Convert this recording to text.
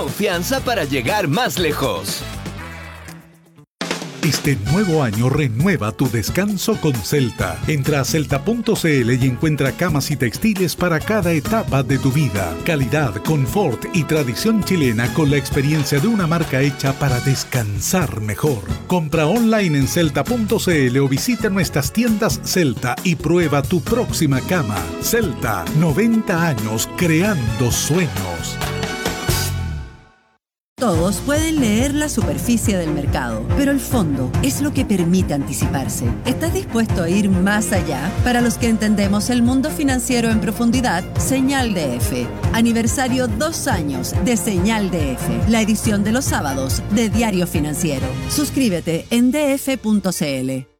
Confianza para llegar más lejos. Este nuevo año renueva tu descanso con Celta. Entra a celta.cl y encuentra camas y textiles para cada etapa de tu vida. Calidad, confort y tradición chilena con la experiencia de una marca hecha para descansar mejor. Compra online en celta.cl o visita nuestras tiendas Celta y prueba tu próxima cama. Celta, 90 años creando sueños. Todos pueden leer la superficie del mercado, pero el fondo es lo que permite anticiparse. ¿Estás dispuesto a ir más allá? Para los que entendemos el mundo financiero en profundidad, Señal DF. Aniversario 2 años de Señal DF, la edición de los sábados de Diario Financiero. Suscríbete en df.cl.